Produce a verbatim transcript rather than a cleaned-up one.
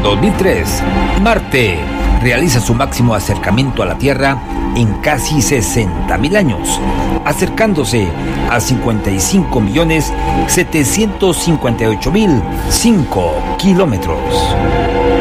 dos mil tres, Marte realiza su máximo acercamiento a la Tierra en casi sesenta mil años, acercándose a cincuenta y cinco millones setecientos cincuenta y ocho mil cinco kilómetros.